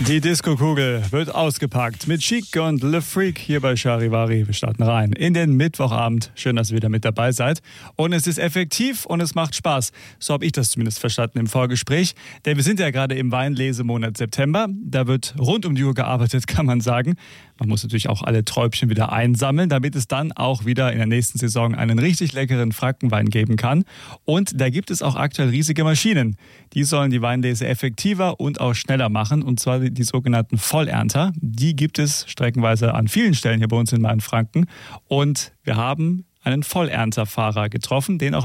Die Disco-Kugel wird ausgepackt mit Chic und Le Freak hier bei Charivari. Wir starten rein in den Mittwochabend. Schön, dass ihr wieder mit dabei seid. Und es ist effektiv und es macht Spaß. So habe ich das zumindest verstanden im Vorgespräch. Denn wir sind ja gerade im Weinlesemonat September. Da wird rund um die Uhr gearbeitet, kann man sagen. Man muss natürlich auch alle Träubchen wieder einsammeln, damit es dann auch wieder in der nächsten Saison einen richtig leckeren Frankenwein geben kann. Und da gibt es auch aktuell riesige Maschinen. Die sollen die Weinlese effektiver und auch schneller machen. Und zwar die sogenannten Vollernter. Die gibt es streckenweise an vielen Stellen hier bei uns in Mainfranken. Und wir haben einen Vollernterfahrer getroffen, den auch